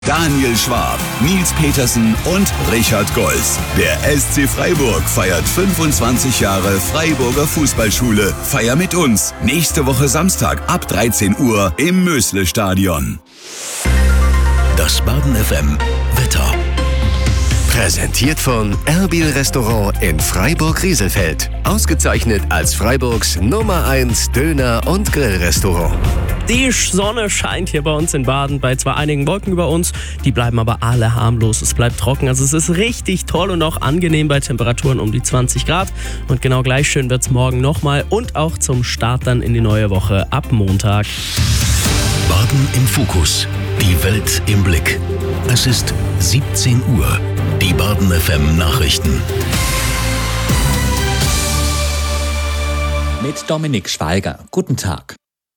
Daniel Schwab, Nils Petersen und Richard Golz. Der SC Freiburg feiert 25 Jahre Freiburger Fußballschule. Feier mit uns. Nächste Woche Samstag ab 13 Uhr im Mösle-Stadion. Das Baden FM Wetter. Präsentiert von Erbil Restaurant in Freiburg-Rieselfeld. Ausgezeichnet als Freiburgs Nummer 1 Döner- und Grillrestaurant. Die Sonne scheint hier bei uns in Baden, bei zwar einigen Wolken über uns, die bleiben aber alle harmlos. Es bleibt trocken, also es ist richtig toll und auch angenehm bei Temperaturen um die 20 Grad. Und genau gleich schön wird es morgen nochmal und auch zum Start dann in die neue Woche ab Montag. Baden im Fokus. Die Welt im Blick. Es ist 17 Uhr. Die Baden FM Nachrichten. Mit Dominik Schweiger. Guten Tag.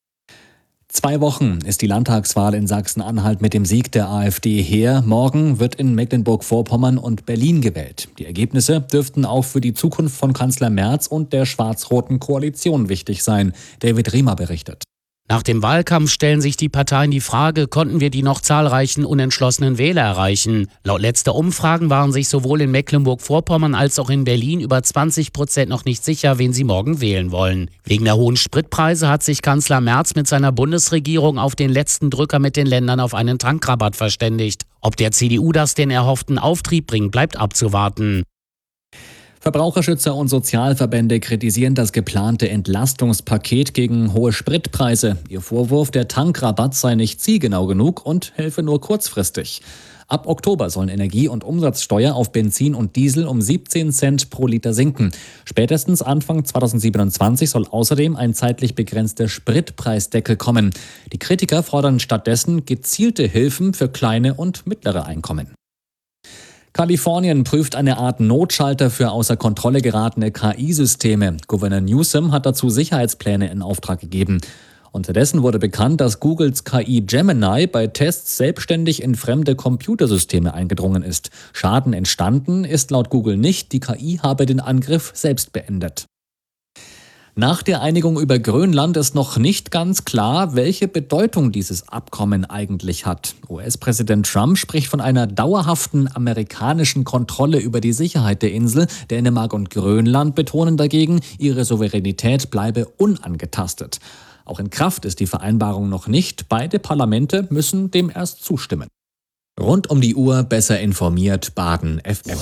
2 Wochen ist die Landtagswahl in Sachsen-Anhalt mit dem Sieg der AfD her. Morgen wird in Mecklenburg-Vorpommern und Berlin gewählt. Die Ergebnisse dürften auch für die Zukunft von Kanzler Merz und der schwarz-roten Koalition wichtig sein. David Riemer berichtet. Nach dem Wahlkampf stellen sich die Parteien die Frage, konnten wir die noch zahlreichen unentschlossenen Wähler erreichen? Laut letzter Umfragen waren sich sowohl in Mecklenburg-Vorpommern als auch in Berlin über 20% noch nicht sicher, wen sie morgen wählen wollen. Wegen der hohen Spritpreise hat sich Kanzler Merz mit seiner Bundesregierung auf den letzten Drücker mit den Ländern auf einen Tankrabatt verständigt. Ob der CDU das den erhofften Auftrieb bringt, bleibt abzuwarten. Verbraucherschützer und Sozialverbände kritisieren das geplante Entlastungspaket gegen hohe Spritpreise. Ihr Vorwurf, der Tankrabatt sei nicht zielgenau genug und helfe nur kurzfristig. Ab Oktober sollen Energie- und Umsatzsteuer auf Benzin und Diesel um 17 Cent pro Liter sinken. Spätestens Anfang 2027 soll außerdem ein zeitlich begrenzter Spritpreisdeckel kommen. Die Kritiker fordern stattdessen gezielte Hilfen für kleine und mittlere Einkommen. Kalifornien prüft eine Art Notschalter für außer Kontrolle geratene KI-Systeme. Gouverneur Newsom hat dazu Sicherheitspläne in Auftrag gegeben. Unterdessen wurde bekannt, dass Googles KI Gemini bei Tests selbstständig in fremde Computersysteme eingedrungen ist. Schaden entstanden ist laut Google nicht. Die KI habe den Angriff selbst beendet. Nach der Einigung über Grönland ist noch nicht ganz klar, welche Bedeutung dieses Abkommen eigentlich hat. US-Präsident Trump spricht von einer dauerhaften amerikanischen Kontrolle über die Sicherheit der Insel. Dänemark und Grönland betonen dagegen, ihre Souveränität bleibe unangetastet. Auch in Kraft ist die Vereinbarung noch nicht. Beide Parlamente müssen dem erst zustimmen. Rund um die Uhr besser informiert Baden FM.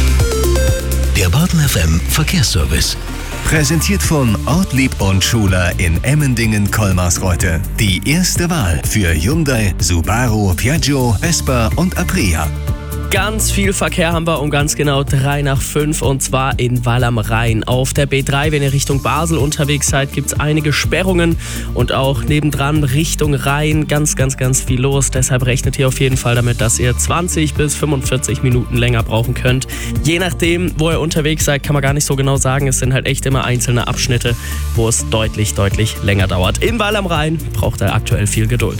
Der Baden FM Verkehrsservice. Präsentiert von Ortlieb und Schuler in Emmendingen-Kolmarsreuth. Die erste Wahl für Hyundai, Subaru, Piaggio, Vespa und Aprilia. Ganz viel Verkehr haben wir um ganz genau 3:05 und zwar in Wall am Rhein. Auf der B3, wenn ihr Richtung Basel unterwegs seid, gibt es einige Sperrungen und auch nebendran Richtung Rhein ganz viel los. Deshalb rechnet ihr auf jeden Fall damit, dass ihr 20 bis 45 Minuten länger brauchen könnt. Je nachdem, wo ihr unterwegs seid, kann man gar nicht so genau sagen. Es sind halt echt immer einzelne Abschnitte, wo es deutlich länger dauert. In Wall am Rhein braucht ihr aktuell viel Geduld.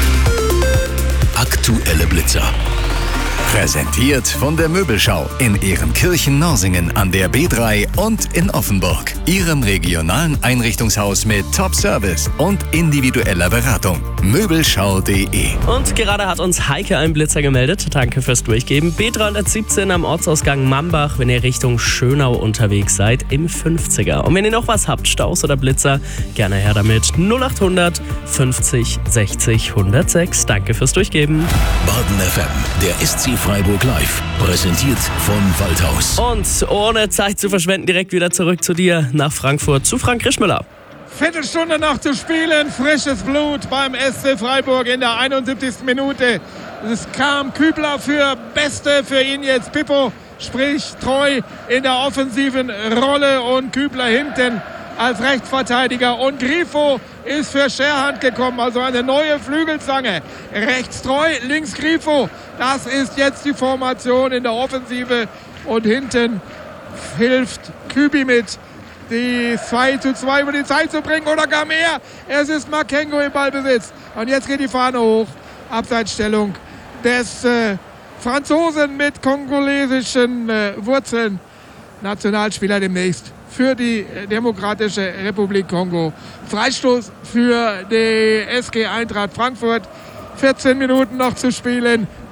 Aktuelle Blitzer. Präsentiert von der Möbelschau in Ehrenkirchen-Norsingen an der B3 und in Offenburg. Ihrem regionalen Einrichtungshaus mit Top-Service und individueller Beratung. Möbelschau.de. Und gerade hat uns Heike einen Blitzer gemeldet. Danke fürs Durchgeben. B317 am Ortsausgang Mambach, wenn ihr Richtung Schönau unterwegs seid, im 50er. Und wenn ihr noch was habt, Staus oder Blitzer, gerne her damit. 0800 50 60 106. Danke fürs Durchgeben. Baden FM, der SC Freiburg Live, präsentiert von Waldhaus. Und ohne Zeit zu verschwenden, direkt wieder zurück zu dir nach Frankfurt, zu Frank Krischmüller. Viertelstunde noch zu spielen, frisches Blut beim SC Freiburg in der 71. Minute. Es kam Kübler für Beste, für ihn jetzt Pippo, sprich treu in der offensiven Rolle und Kübler hinten als Rechtsverteidiger und Grifo ist für Scherhand gekommen, also eine neue Flügelzange. Rechts treu, links Grifo. Das ist jetzt die Formation in der Offensive und hinten hilft Kübi mit, die 2:2 über die Zeit zu bringen oder gar mehr. Es ist Makengo im Ballbesitz und jetzt geht die Fahne hoch. Abseitsstellung des Franzosen mit kongolesischen Wurzeln. Nationalspieler demnächst für die Demokratische Republik Kongo. Freistoß für die SG Eintracht Frankfurt. 14 Minuten noch zu spielen.